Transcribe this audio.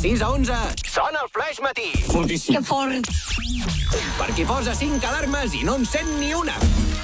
6 a 11, sona el Flash Matí. Fortíssim. Que fort. Per qui posa 5 alarmes i no en sent ni una.